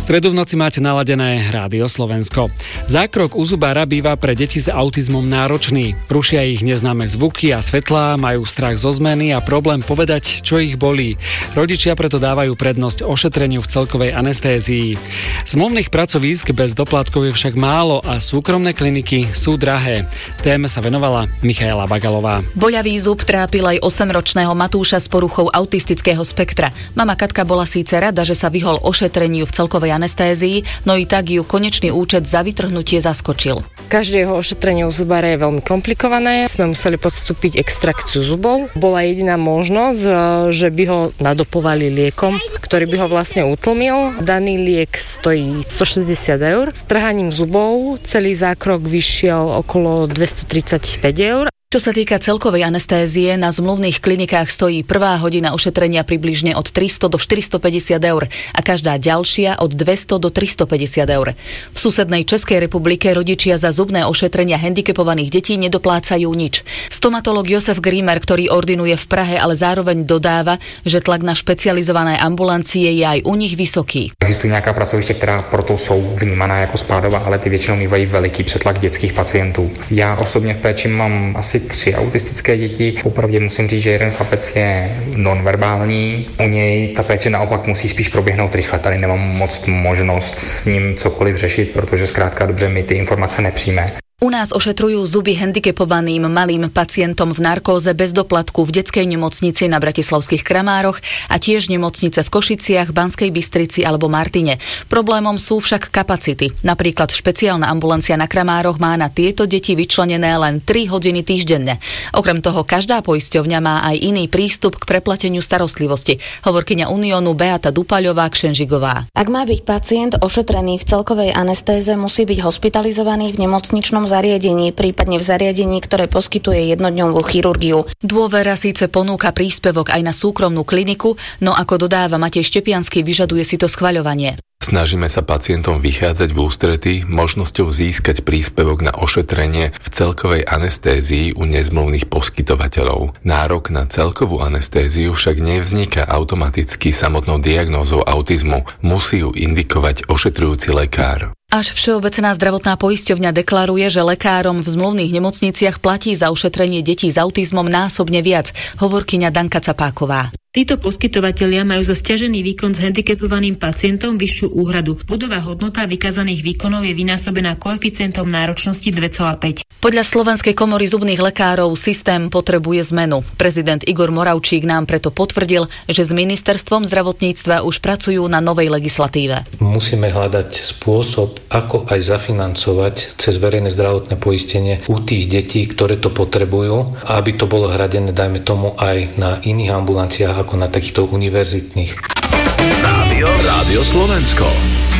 stredu v noci máte naladené Rádio Slovensko. Zákrok u zubára býva pre deti s autizmom náročný. Rušia ich neznáme zvuky a svetlá, majú strach zo zmeny a problém povedať, čo ich bolí. Rodičia preto dávajú prednosť ošetreniu v celkovej anestézii. Zmluvných pracovísk bez doplatkov je však málo a súkromné kliniky sú drahé. Téme sa venovala Michaela Bagalová. Boľavý zub trápil aj 8-ročného Matúša s poruchou autistického spektra. Mama Katka bola síce rada, že sa vyhol ošetreniu v celkovej anestézii, no i tak ju konečný účet za vytrhnutie zaskočil. Každé jeho ošetrenie u zubára je veľmi komplikované. Sme museli podstúpiť extrakciu zubov. Bola jediná možnosť, že by ho nadopovali liekom, ktorý by ho vlastne utlmil. Daný liek stojí 160 eur. S trhaním zubov celý zákrok vyšiel okolo 235 eur. Čo sa týka celkovej anestézie, na zmluvných klinikách stojí prvá hodina ošetrenia približne od 300 do 450 eur a každá ďalšia od 200 do 350 eur. V susednej Českej republike rodičia za zubné ošetrenia handicapovaných detí nedoplácajú nič. Stomatológ Josef Grímer, ktorý ordinuje v Prahe, ale zároveň dodáva, že tlak na špecializované ambulancie je aj u nich vysoký. Existují nějaká pracoviště, která proto jsou vnímaná jako spádová, ale ty většinou mývají veliký přetlak dětských pacientů. Já osobně v péči mám asi 3 autistické děti. Popravdě musím říct, že jeden chlapec je nonverbální. U něj ta péče naopak musí spíš proběhnout rychle. Tady nemám moc možnost s ním cokoliv řešit, protože zkrátka dobře my ty informace nepřijme. U nás ošetrujú zuby handicapovaným malým pacientom v narkóze bez doplatku v detskej nemocnici na Bratislavských Kramároch a tiež nemocnice v Košiciach, Banskej Bystrici alebo Martine. Problémom sú však kapacity. Napríklad špeciálna ambulancia na Kramároch má na tieto deti vyčlenené len 3 hodiny týždenne. Okrem toho každá poisťovňa má aj iný prístup k preplateniu starostlivosti. Hovorkyňa Uniónu Beata Dupaľová-Kšenžigová. Ak má byť pacient ošetrený v celkovej anestéze, musí byť hospitalizovaný v nemocničnom zariadení, prípadne v zariadení, ktoré poskytuje jednodňovú chirurgiu. Dôvera síce ponúka príspevok aj na súkromnú kliniku, no ako dodáva Matej Štepiansky, vyžaduje si to schvaľovanie. Snažíme sa pacientom vychádzať v ústrety možnosťou získať príspevok na ošetrenie v celkovej anestézii u nezmluvných poskytovateľov. Nárok na celkovú anestéziu však nevzniká automaticky samotnou diagnózou autizmu. Musí ju indikovať ošetrujúci lekár. Až Všeobecná zdravotná poisťovňa deklaruje, že lekárom v zmluvných nemocniciach platí za ošetrenie detí s autizmom násobne viac, hovorkyňa Danka Capáková. Títo poskytovatelia majú za sťažený výkon s handicapovaným pacientom vyššiu úhradu. Budová hodnota vykázaných výkonov je vynásobená koeficientom náročnosti 2,5. Podľa Slovenskej komory zubných lekárov systém potrebuje zmenu. Prezident Igor Moravčík nám preto potvrdil, že s ministerstvom zdravotníctva už pracujú na novej legislatíve. Musíme hľadať spôsob, ako aj zafinancovať cez verejné zdravotné poistenie u tých detí, ktoré to potrebujú, aby to bolo hradené, dajme tomu, aj na iných ambulanciách ako na takýchto univerzitných. Rádio Slovensko.